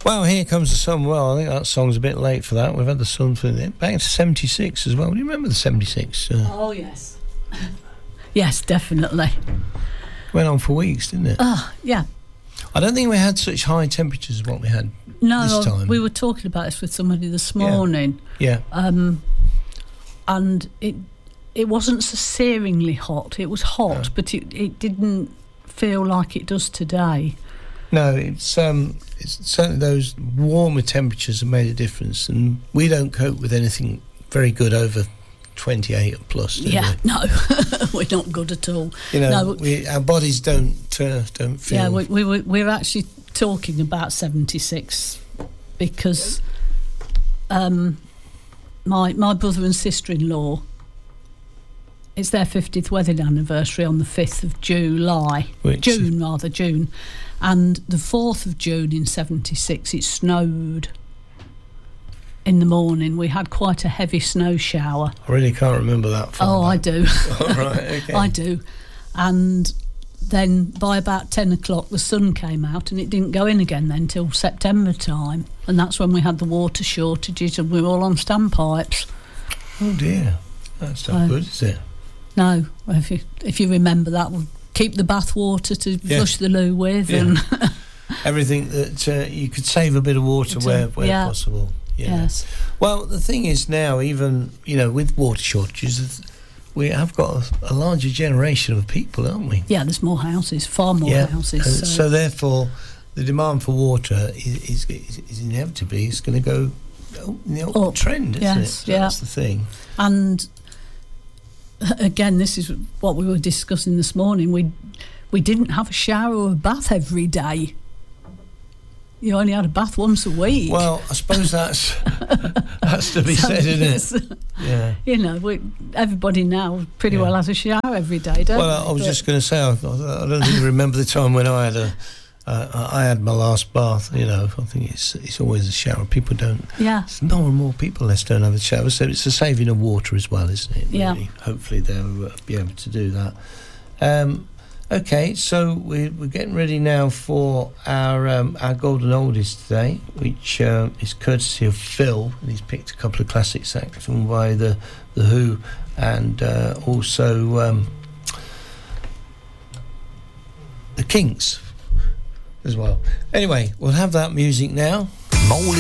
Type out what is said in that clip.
Well, Here Comes the Sun. Well, I think that song's a bit late for that. We've had the sun for back to 76 as well. Do you remember the 76? Oh, yes. Yes, definitely. Went on for weeks, didn't it? Oh, yeah. I don't think we had such high temperatures as what we had this time. We were talking about this with somebody this morning. Yeah. And it wasn't so searingly hot. It was hot, but it didn't feel like it does today. No, it's certainly those warmer temperatures have made a difference, and we don't cope with anything very good over 28 plus. Do we? No, we're not good at all. You know, our bodies don't feel. Yeah, we're actually talking about 76 because my brother and sister-in-law, it's their 50th wedding anniversary on the 5th of July. June. And the 4th of June in 76, it snowed in the morning. We had quite a heavy snow shower. I really can't remember that far back. I do. All right, okay. I do. And then by about 10 o'clock, the sun came out and it didn't go in again then till September time. And that's when we had the water shortages and we were all on standpipes. Oh, dear. That's not good, is it? No. If you remember that, we'll keep the bath water to flush the loo with. Yeah. And everything that you could save a bit of water where possible. Yeah. Yes. Well, the thing is now, even, with water shortages, we have got a larger generation of people, haven't we? Yeah, there's more houses, far more houses. So therefore, the demand for water is inevitably it's going to go upward trend, isn't it? So that's the thing. And again, this is what we were discussing this morning. We didn't have a shower or a bath every day. You only had a bath once a week. Well, I suppose that's to be said, isn't it? Yeah. Everybody now pretty well has a shower every day, don't they? Well, I was just going to say, I don't think you remember the time when I had I had my last bath. I think it's always a shower. People don't. Yeah. More and more people don't have a shower, so it's a saving of water as well, isn't it? Really? Yeah. Hopefully they'll be able to do that. Okay, so we're getting ready now for our Golden Oldies today, which is courtesy of Phil, and he's picked a couple of classic saxophone by the Who, and also the Kinks as well. Anyway, we'll have that music now.